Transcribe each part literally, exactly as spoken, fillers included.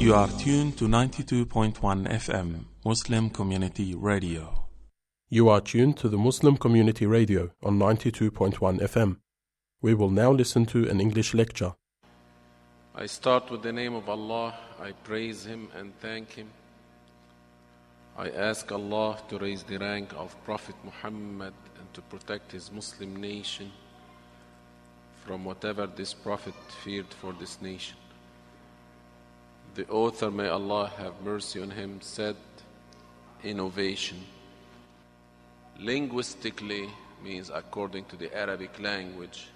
You are tuned to ninety-two point one F M, Muslim Community Radio. You are tuned to the Muslim Community Radio on ninety-two point one F M. We will now listen to an English lecture. I start with the name of Allah. I praise Him and thank Him. I ask Allah to raise the rank of Prophet Muhammad and to protect his Muslim nation from whatever this Prophet feared for this nation. The author, may Allah have mercy on him, said, innovation. Linguistically means, according to the Arabic language,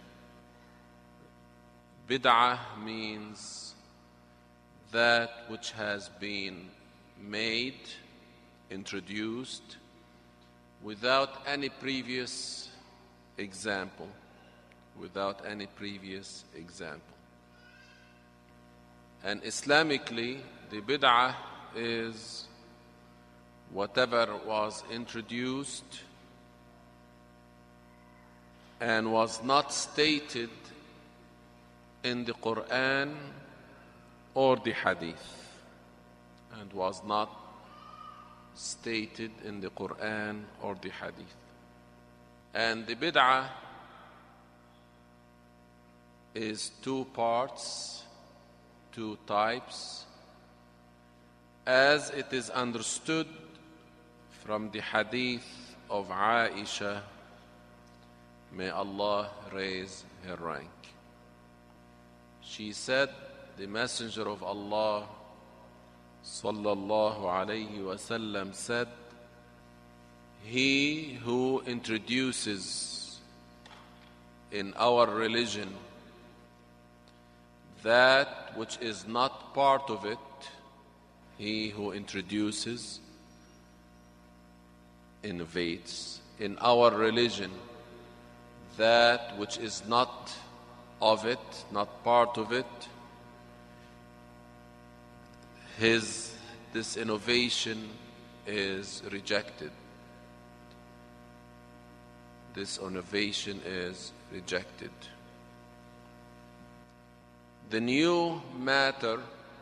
bid'ah means that which has been made, introduced, without any previous example, without any previous example. And Islamically, the bid'ah is whatever was introduced and was not stated in the Quran or the Hadith, and was not stated in the Quran or the Hadith. And the bid'ah is two parts, two types, as it is understood from the Hadith of Aisha, may Allah raise her rank. She said, the Messenger of Allah sallallahu alayhi wasallam said, he who introduces in our religion that which is not part of it, he who introduces, innovates in our religion that which is not of it, not part of it, his this innovation is rejected. This innovation is rejected. The new matter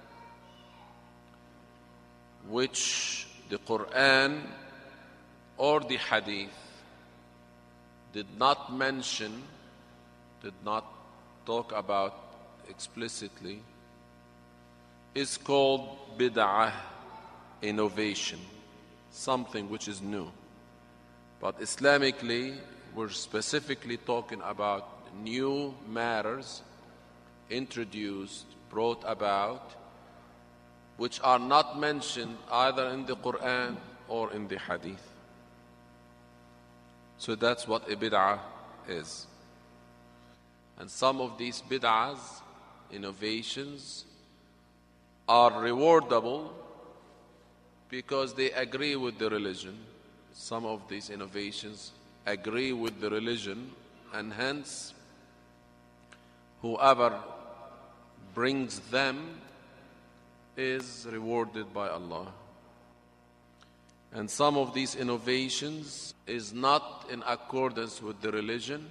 which the Quran or the Hadith did not mention, did not talk about explicitly, is called bid'ah, innovation, something which is new. But Islamically, we're specifically talking about new matters introduced, brought about, which are not mentioned either in the Quran or in the Hadith. So that's what a bid'ah is. And some of these bid'ahs, innovations, are rewardable because they agree with the religion. Some of these innovations agree with the religion, and hence whoever brings them is rewarded by Allah. And some of these innovations is not in accordance with the religion,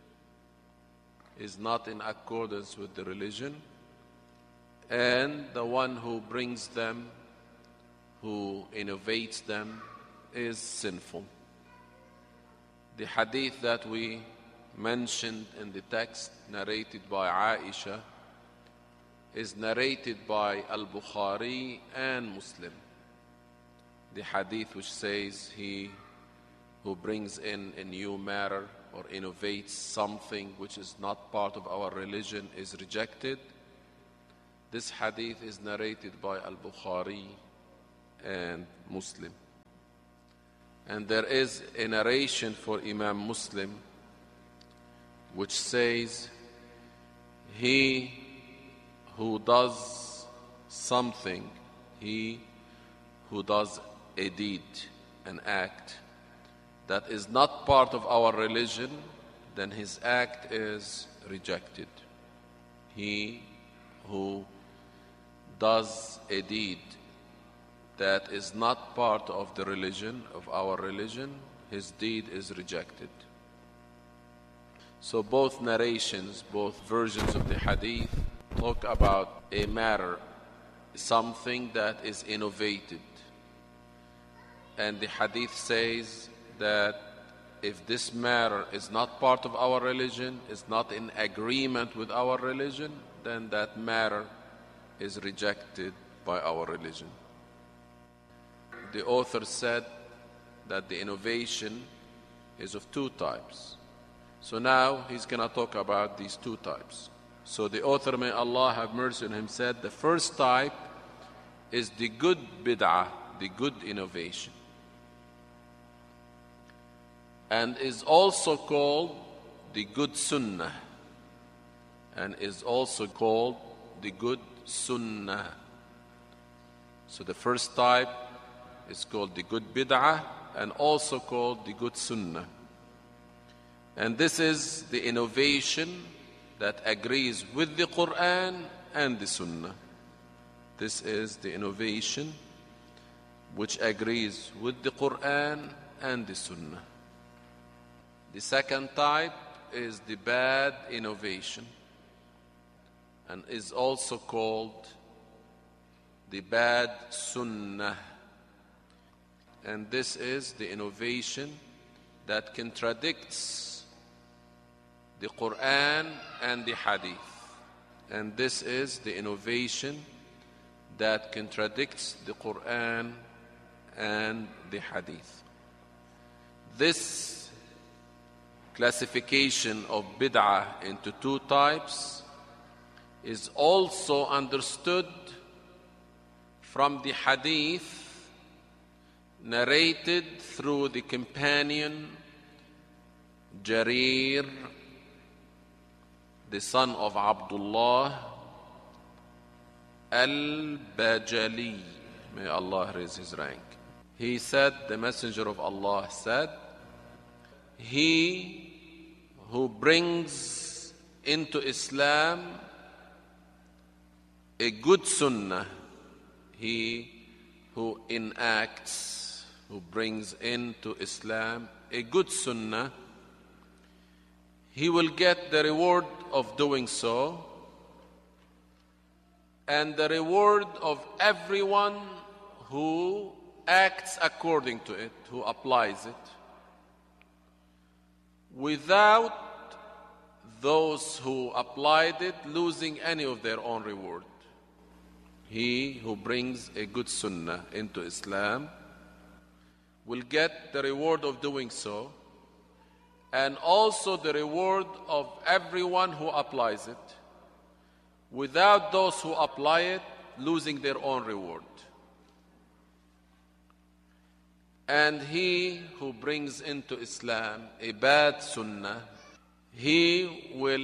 is not in accordance with the religion, and the one who brings them, who innovates them, is sinful. The hadith that we mentioned in the text narrated by Aisha is narrated by Al-Bukhari and Muslim. The hadith which says, he who brings in a new matter or innovates something which is not part of our religion is rejected. This hadith is narrated by Al-Bukhari and Muslim. And there is a narration for Imam Muslim which says, he who does something, he who does a deed, an act, that is not part of our religion, then his act is rejected. He who does a deed that is not part of the religion, of our religion, his deed is rejected. So both narrations, both versions of the hadith talk about a matter something that is innovated. And the hadith says that if this matter is not part of our religion, is not in agreement with our religion, then that matter is rejected by our religion. The author said that the innovation is of two types. So now he's going to talk about these two types. So the author, may Allah have mercy on him, said the first type is the good bid'ah, the good innovation, and is also called the good sunnah, and is also called the good sunnah. So the first type is called the good bid'ah and also called the good sunnah. And this is the innovation that agrees with the Quran and the sunnah. This is the innovation which agrees with the Quran and the sunnah. The second type is the bad innovation and is also called the bad sunnah. And this is the innovation that contradicts the Quran and the Hadith. And this is the innovation that contradicts the Quran and the Hadith. This classification of bid'ah into two types is also understood from the Hadith narrated through the companion Jarir, the son of Abdullah al-Bajali. May Allah raise his rank. He said, the Messenger of Allah said, he who brings into Islam a good sunnah, he who enacts, who brings into Islam a good sunnah, he will get the reward of doing so and the reward of everyone who acts according to it, who applies it, without those who applied it losing any of their own reward. He who brings a good sunnah into Islam will get the reward of doing so, and also the reward of everyone who applies it, without those who apply it losing their own reward. And he who brings into Islam a bad sunnah, he will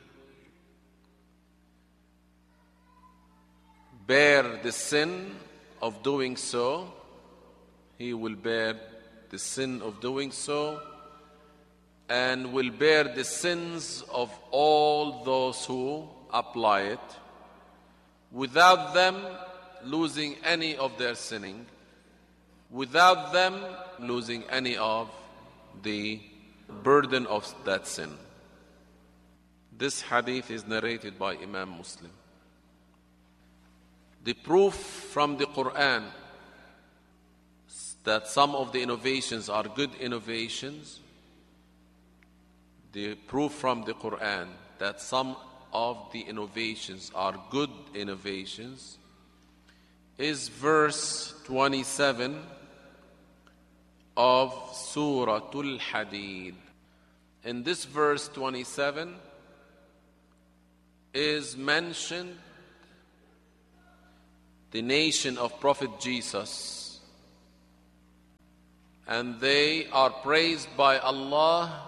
bear the sin of doing so. He will bear the sin of doing so and will bear the sins of all those who apply it, without them losing any of their sinning, without them losing any of the burden of that sin. This hadith is narrated by Imam Muslim. The proof from the Quran that some of the innovations are good innovations, the proof from the Quran that some of the innovations are good innovations is verse twenty-seven of Surah Al-Hadid. In this verse twenty-seven is mentioned the nation of Prophet Jesus, and they are praised by Allah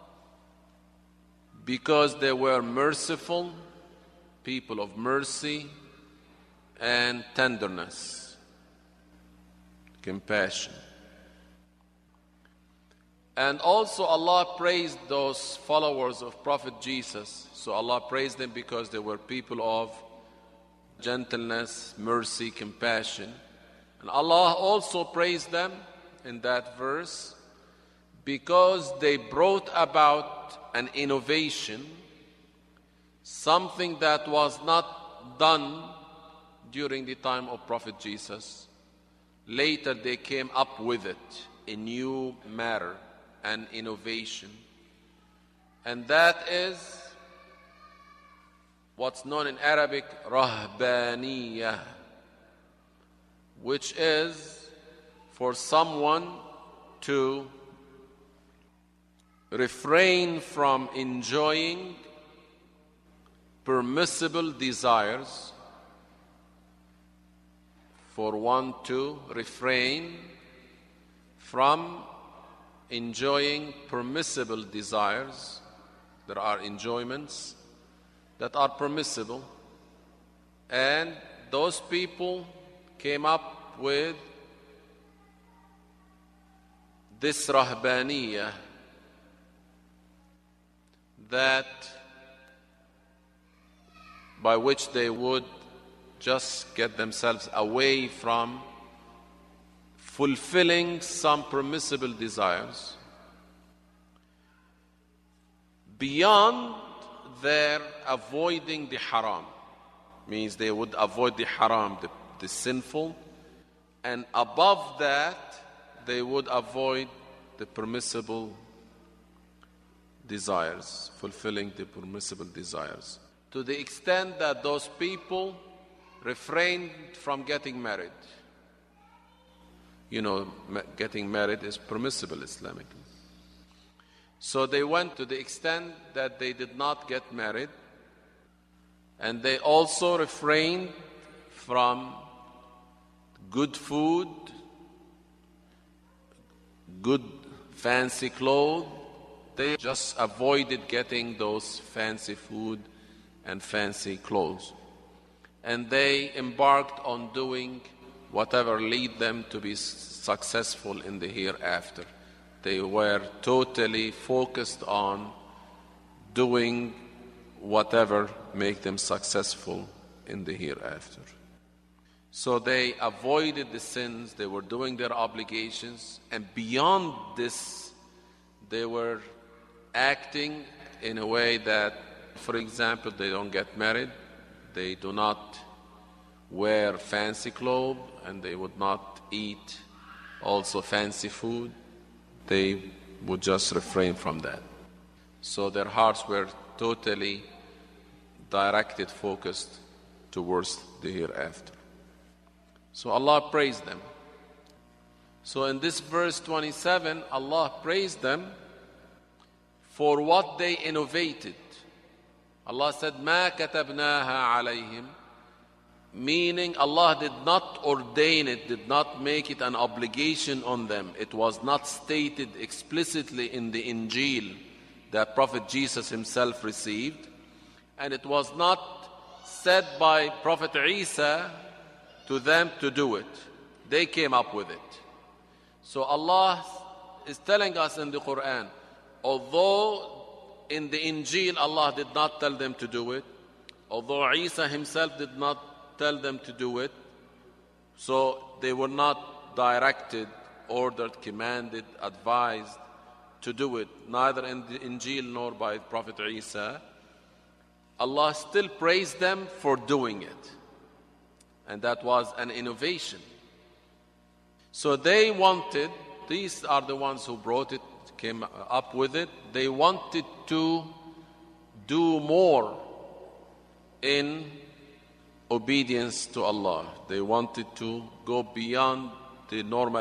because they were merciful, people of mercy and tenderness, compassion. And also Allah praised those followers of Prophet Jesus. So Allah praised them because they were people of gentleness, mercy, compassion. And Allah also praised them in that verse because they brought about an innovation, something that was not done during the time of Prophet Jesus. Later they came up with it, a new matter and innovation. And that is what's known in Arabic, rahbaniyah, which is for someone to refrain from enjoying permissible desires, for one to refrain from enjoying permissible desires. There are enjoyments that are permissible, and those people came up with this rahbaniyah, that by which they would just get themselves away from fulfilling some permissible desires beyond their avoiding the haram. Means they would avoid the haram, the, the sinful, and above that they would avoid the permissible desires, fulfilling the permissible desires, to the extent that those people refrained from getting married. You know, getting married is permissible Islamically. So they went to the extent that they did not get married, and they also refrained from good food, good fancy clothes. They just avoided getting those fancy food and fancy clothes. And they embarked on doing whatever lead them to be successful in the hereafter. They were totally focused on doing whatever make them successful in the hereafter. So they avoided the sins, they were doing their obligations, and beyond this, they were acting in a way that, for example, they don't get married, they do not wear fancy clothes, and they would not eat also fancy food. They would just refrain from that. So their hearts were totally directed, focused towards the hereafter. So Allah praised them. So in this verse twenty-seven, Allah praised them for what they innovated. Allah said, مَا كَتَبْنَاهَا عَلَيْهِمْ, meaning Allah did not ordain it, did not make it an obligation on them. It was not stated explicitly in the Injil that Prophet Jesus himself received, and it was not said by Prophet Isa to them to do it. They came up with it. So Allah is telling us in the Quran, although in the Injil Allah did not tell them to do it, although Isa himself did not tell them to do it, so they were not directed, ordered, commanded, advised to do it, neither in the Injil nor by Prophet Isa. Allah still praised them for doing it, and that was an innovation. So they wanted, these are the ones who brought it, came up with it, they wanted to do more in obedience to Allah. They wanted to go beyond the normal